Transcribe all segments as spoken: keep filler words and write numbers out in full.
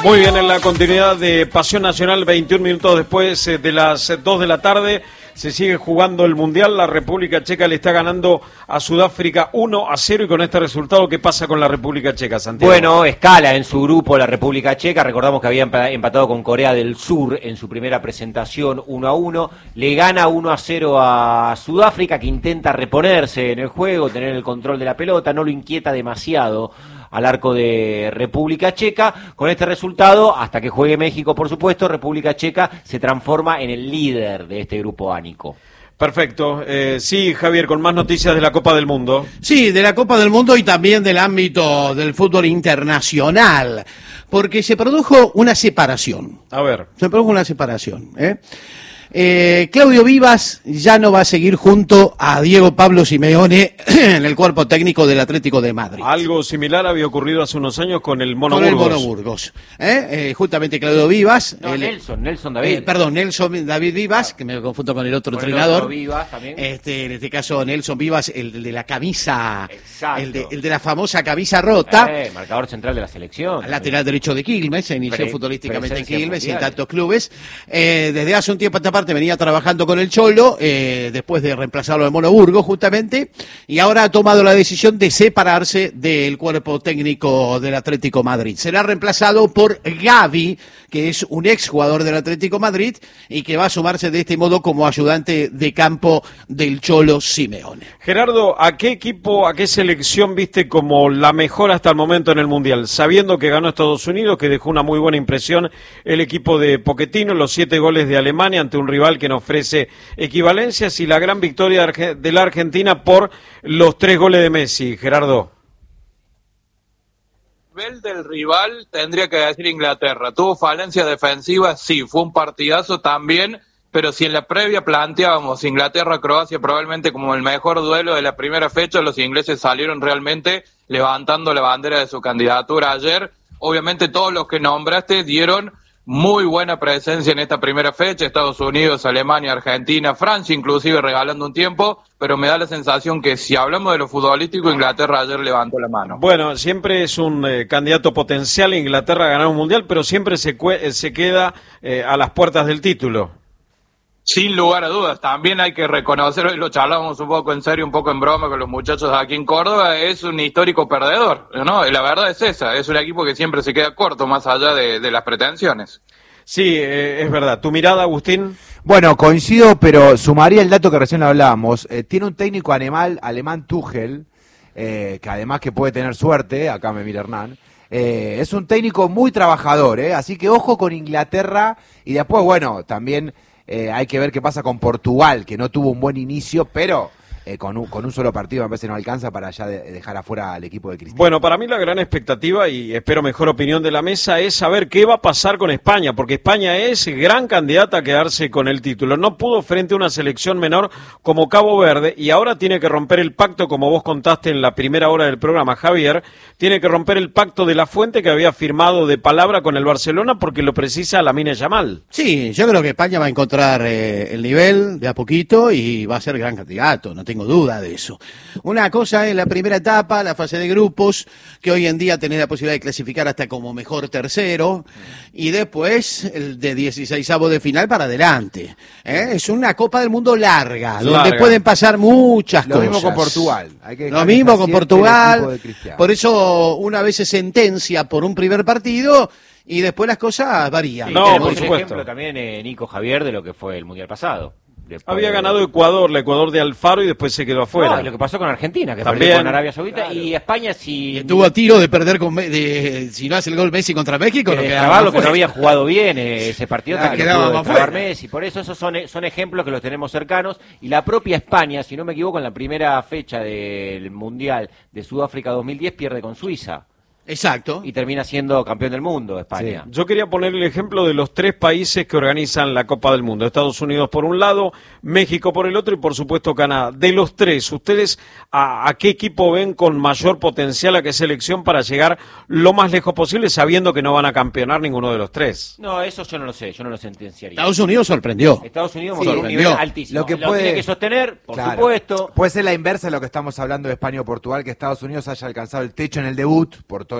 Muy bien, en la continuidad de Pasión Nacional, veintiún minutos después de las dos de la tarde, se sigue jugando el Mundial. La República Checa le está ganando a Sudáfrica uno a cero, y con este resultado, ¿qué pasa con la República Checa, Santiago? Bueno, escala en su grupo la República Checa. Recordamos que había empatado con Corea del Sur en su primera presentación uno a uno. Le gana uno a cero a Sudáfrica, que intenta reponerse en el juego, tener el control de la pelota, no lo inquieta demasiado al arco de República Checa. Con este resultado, hasta que juegue México, por supuesto, República Checa se transforma en el líder de este grupo ánico. Perfecto. Eh, sí, Javier, con más noticias de la Copa del Mundo. Sí, de la Copa del Mundo y también del ámbito del fútbol internacional, porque se produjo una separación. A ver. Se produjo una separación, ¿eh? Eh, Claudio Vivas ya no va a seguir junto a Diego Pablo Simeone en el cuerpo técnico del Atlético de Madrid. Algo similar había ocurrido hace unos años con el Mono con Burgos. el Mono Burgos. ¿eh? Eh, justamente Claudio Vivas. No, el, Nelson, Nelson David. Eh, perdón, Nelson David Vivas, claro, que me confundo con el otro con entrenador. El otro Vivas también. Este, en este caso, Nelson Vivas, el de la camisa, el de, Exacto. el de la famosa camisa rota. Eh, marcador central de la selección. Lateral derecho de Quilmes, se inició Pre- futbolísticamente en presencia Quilmes y en mundial. tantos clubes. Eh, desde hace un tiempo a esta parte venía trabajando con el Cholo, eh, después de reemplazarlo de Mono Burgos, justamente, y ahora ha tomado la decisión de separarse del cuerpo técnico del Atlético Madrid. Será reemplazado por Gavi, que es un exjugador del Atlético Madrid y que va a sumarse de este modo como ayudante de campo del Cholo Simeone. Gerardo, ¿a qué equipo, a qué selección viste como la mejor hasta el momento en el Mundial? Sabiendo que ganó Estados Unidos, que dejó una muy buena impresión el equipo de Pochettino, los siete goles de Alemania ante un rival que no ofrece equivalencias, y la gran victoria de la Argentina por los tres goles de Messi. Gerardo. Nivel del rival tendría que decir Inglaterra. Tuvo falencias defensivas, sí, fue un partidazo también, pero si en la previa planteábamos Inglaterra-Croacia probablemente como el mejor duelo de la primera fecha, los ingleses salieron realmente levantando la bandera de su candidatura ayer. Obviamente todos los que nombraste dieron muy buena presencia en esta primera fecha, Estados Unidos, Alemania, Argentina, Francia inclusive regalando un tiempo, pero me da la sensación que si hablamos de lo futbolístico, Inglaterra ayer levantó la mano. Bueno, siempre es un eh, candidato potencial Inglaterra a ganar un Mundial, pero siempre se, cue- se queda eh, a las puertas del título. Sin lugar a dudas, también hay que reconocer, hoy lo charlábamos un poco en serio, un poco en broma con los muchachos aquí en Córdoba, es un histórico perdedor, ¿no? La verdad es esa, es un equipo que siempre se queda corto más allá de, de las pretensiones. Sí, eh, es verdad. ¿Tu mirada, Agustín? Bueno, coincido, pero sumaría el dato que recién hablábamos. Eh, tiene un técnico alemán, alemán Tuchel, eh, que además que puede tener suerte, acá me mira Hernán, eh, es un técnico muy trabajador, eh, así que ojo con Inglaterra, y después, bueno, también eh, hay que ver qué pasa con Portugal, que no tuvo un buen inicio, pero eh, con, un, con un solo partido me parece no alcanza para ya de, dejar afuera al equipo de Cristiano. Bueno, para mí la gran expectativa, y espero mejor opinión de la mesa, es saber qué va a pasar con España, porque España es gran candidata a quedarse con el título. No pudo frente a una selección menor como Cabo Verde, y ahora tiene que romper el pacto, como vos contaste en la primera hora del programa, Javier, tiene que romper el pacto de la Fuente que había firmado de palabra con el Barcelona, porque lo precisa Lamine Yamal. Sí, yo creo que España va a encontrar eh, el nivel de a poquito y va a ser gran candidato, no tengo duda de eso. Una cosa es la primera etapa, la fase de grupos, que hoy en día tenés la posibilidad de clasificar hasta como mejor tercero, y después el de dieciseisavo de final para adelante. ¿eh? Es una Copa del Mundo larga, donde larga. pueden pasar muchas Lo cosas. mismo con Portugal. Hay que Lo mismo con Portugal, por por eso una vez se sentencia por un primer partido y después las cosas varían. Sí, No, tenemos por el supuesto. ejemplo también, eh, Nico Javier, de lo que fue el Mundial pasado. Después Había de- ganado Ecuador, la Ecuador de Alfaro, y después se quedó afuera. No, y lo que pasó con Argentina, que También. perdió con Arabia Saudita, Claro. y España si... Y estuvo a tiro de perder con Me- de, si no hace el gol Messi contra México, que no quedaba destrabarlo, que afuera. no había jugado bien eh, ese partido, Claro, hasta que lo quedaba pudo más destrabar fuera. Messi. Por eso esos son, son ejemplos que los tenemos cercanos, y la propia España, si no me equivoco, en la primera fecha del Mundial de Sudáfrica dos mil diez pierde con Suiza. Exacto. Y termina siendo campeón del mundo, España. Yo quería poner el ejemplo de los tres países que organizan la Copa del Mundo. Estados Unidos por un lado, México por el otro y por supuesto Canadá. De los tres, ¿ustedes a, a qué equipo ven con mayor potencial, a qué selección para llegar lo más lejos posible, sabiendo que no van a campeonar ninguno de los tres? No, eso yo no lo sé, yo no lo sentenciaría. Estados Unidos sorprendió. Estados Unidos Sí, mostró un nivel sorprendió. altísimo. Lo que Lo puede- tiene que sostener, por Claro. supuesto. Puede ser la inversa de lo que estamos hablando de España o Portugal, que Estados Unidos haya alcanzado el techo en el debut por todo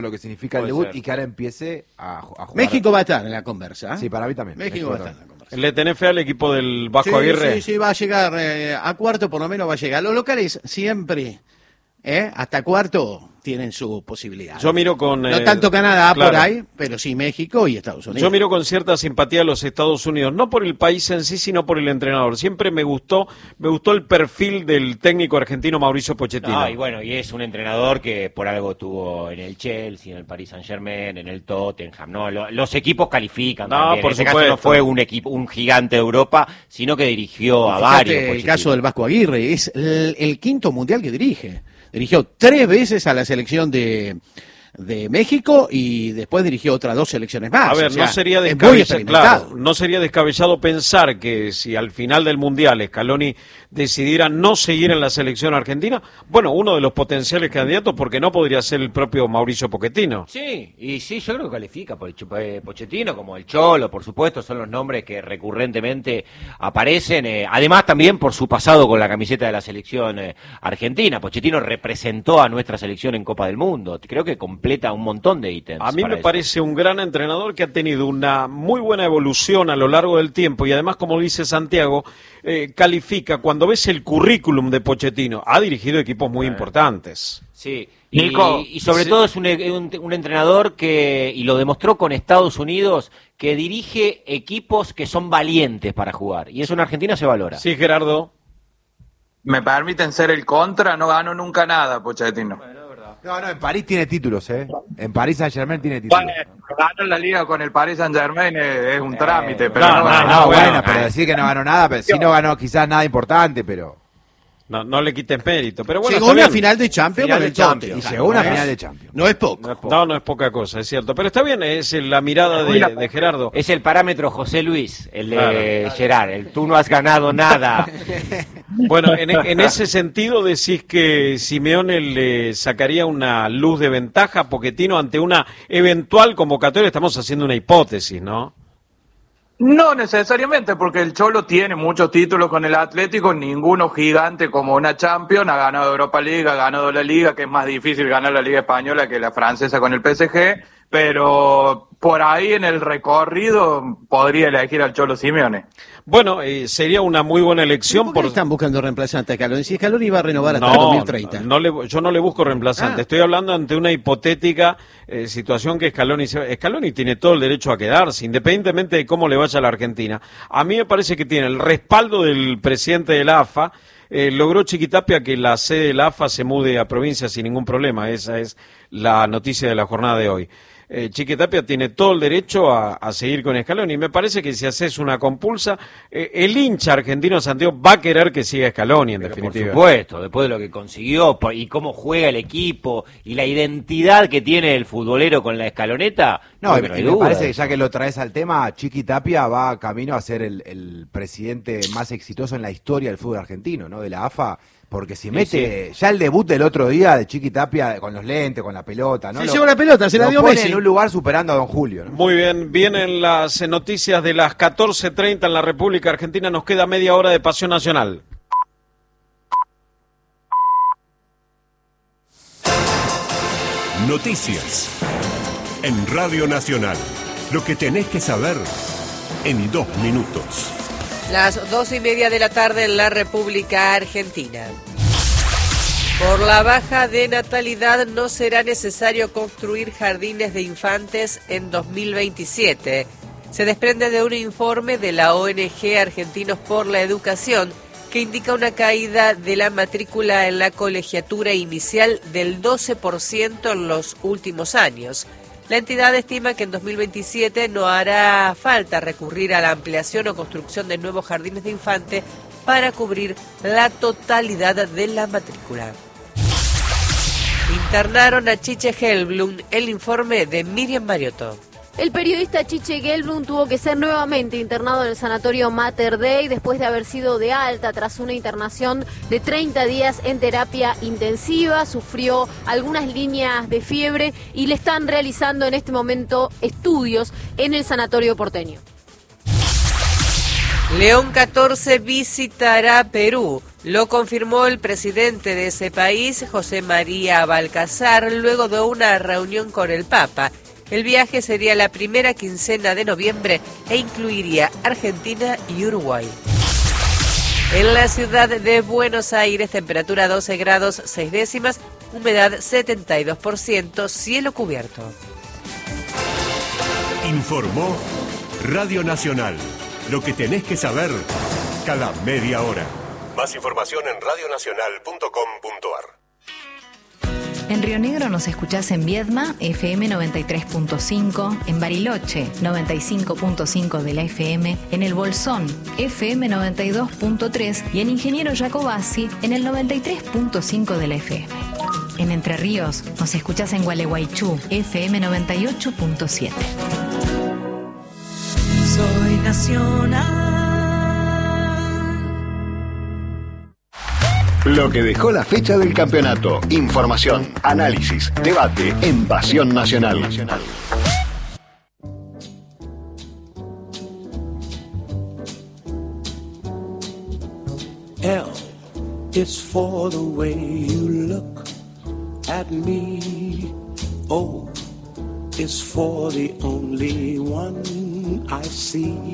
todo lo que significa el Puede debut ser. y que ahora empiece a, a jugar. México va a estar en la conversa. ¿eh? Sí, para mí también. México va a estar en la conversa. ¿Le tenés fe al equipo del Vasco Sí, Aguirre? sí, sí, va a llegar eh, a cuarto, por lo menos va a llegar. Los locales siempre, ¿eh? hasta cuarto, tienen su posibilidad. Yo miro con... No eh, tanto Canadá claro. por ahí, pero sí México y Estados Unidos. Yo miro con cierta simpatía a los Estados Unidos, no por el país en sí, sino por el entrenador. Siempre me gustó, me gustó el perfil del técnico argentino Mauricio Pochettino. No, y bueno, y es un entrenador que por algo tuvo en el Chelsea, en el Paris Saint-Germain, en el Tottenham, ¿no? Lo- Los equipos califican No, también. por en este caso supuesto. no fue un equipo, un gigante de Europa, sino que dirigió a Fíjate varios. el Pochettino. caso del Vasco Aguirre, es el, el quinto mundial que dirige. Dirigió tres veces a la selección de, de México y después dirigió otras dos selecciones más. A ver, O sea, no sería es muy descabellado, experimentado. claro, no sería descabellado pensar que si al final del Mundial Scaloni decidiera no seguir en la selección argentina, bueno, uno de los potenciales candidatos, porque no podría ser el propio Mauricio Pochettino. Sí, y sí, yo creo que califica por el Chup- eh, Pochettino, como el Cholo, por supuesto, son los nombres que recurrentemente aparecen. eh, además, también por su pasado con la camiseta de la selección eh, argentina. Pochettino representó a nuestra selección en Copa del Mundo. Creo que completa un montón de ítems. A mí para me eso. parece un gran entrenador que ha tenido una muy buena evolución a lo largo del tiempo y además, como dice Santiago, eh, califica, cuando ves el currículum de Pochettino, ha dirigido equipos muy importantes. Sí, y, Nico, y sobre sí. todo es un, un- un entrenador que, y lo demostró con Estados Unidos, que dirige equipos que son valientes para jugar. Y eso en Argentina se valora. Sí, Gerardo. Me permiten ser el contra, no ganó nunca nada, Pochettino. No, no, en París tiene títulos, ¿eh? En París Saint-Germain tiene títulos. Bueno, ganar la liga con el Paris Saint Germain es, es un trámite, pero no, no, no, ganó. No, bueno, bueno, pero decir que no ganó nada, pero sí no ganó quizás nada importante, pero... No, no le quites mérito, pero bueno, Llegó está a una bien. final de Champions Final con de el Tottenham. Champions. Y llegó a una No es- final de Champions. No es poco. No es poco. No, no es poca cosa, es cierto. Pero está bien, es la mirada de, de Gerardo. Es el parámetro José Luis, el de Gerard. El tú no has ganado nada. Bueno, en, en ese sentido decís que Simeone le sacaría una luz de ventaja a Pochettino ante una eventual convocatoria. Estamos haciendo una hipótesis, ¿no? No necesariamente, porque el Cholo tiene muchos títulos con el Atlético, ninguno gigante como una Champions, ha ganado Europa League, ha ganado la Liga, que es más difícil ganar la Liga Española que la francesa con el P S G, pero por ahí en el recorrido podría elegir al Cholo Simeone. Bueno, eh, sería una muy buena elección. ¿Por qué por están buscando reemplazante a Scaloni? Si Scaloni iba a renovar hasta el No, dos mil treinta. no le, yo no le busco reemplazante. Ah. Estoy hablando ante una hipotética eh, situación que Scaloni, se- Scaloni tiene todo el derecho a quedarse, independientemente de cómo le vaya a la Argentina. A mí me parece que tiene el respaldo del presidente de la A F A. Eh, logró Chiquitapia que la sede de la A F A se mude a provincia sin ningún problema. Esa es la noticia de la jornada de hoy. Eh, Chiquitapia tiene todo el derecho a, a seguir con Scaloni. Y me parece que si haces una compulsa, eh, el hincha argentino Santiago va a querer que siga Scaloni, en Pero por definitiva. supuesto, después de lo que consiguió por- y cómo juega el equipo y la identidad que tiene el futbolero con la escaloneta, No, creo y que me, hay me duda parece de que eso. ya que lo traes al tema, Chiqui Tapia va camino a ser el, el presidente más exitoso en la historia del fútbol argentino, ¿no? De la A F A, porque si mete ya el debut del otro día de Chiqui Tapia con los lentes, con la pelota, ¿no? Se Lo- llevó la pelota, se la lo dio pone Messi. en un lugar superando a Don Julio, ¿no? Muy bien, vienen las eh, noticias de las catorce treinta en la República Argentina. Nos queda media hora de Pasión Nacional. Noticias. En Radio Nacional. Lo que tenés que saber en dos minutos. Las dos y media de la tarde en la República Argentina. Por la baja de natalidad no será necesario construir jardines de infantes en dos mil veintisiete. Se desprende de un informe de la O N G Argentinos por la Educación que indica una caída de la matrícula en la colegiatura inicial del doce por ciento en los últimos años. La entidad estima que en dos mil veintisiete no hará falta recurrir a la ampliación o construcción de nuevos jardines de infante para cubrir la totalidad de la matrícula. Internaron a Chiche Helblum, el informe de Miriam Mariotto. El periodista Chiche Gelblum tuvo que ser nuevamente internado en el sanatorio Mater Dei después de haber sido de alta tras una internación de treinta días en terapia intensiva. Sufrió algunas líneas de fiebre y le están realizando en este momento estudios en el sanatorio porteño. León catorce visitará Perú. Lo confirmó el presidente de ese país, José María Balcazar, luego de una reunión con el Papa. El viaje sería la primera quincena de noviembre e incluiría Argentina y Uruguay. En la ciudad de Buenos Aires, temperatura doce grados seis décimas, humedad setenta y dos por ciento, cielo cubierto. Informó Radio Nacional. Lo que tenés que saber cada media hora. Más información en radionacional punto com punto ar. En Río Negro nos escuchás en Viedma, F M noventa y tres punto cinco, en Bariloche, noventa y cinco punto cinco de la F M, en El Bolsón, F M noventa y dos punto tres y en Ingeniero Jacobasi, en el noventa y tres punto cinco de la F M. En Entre Ríos nos escuchás en Gualeguaychú, F M noventa y ocho punto siete. Soy nacional. Lo que dejó la fecha del campeonato. Información, análisis, debate en Pasión Nacional. L is for the way you look at me. O is for the only one I see.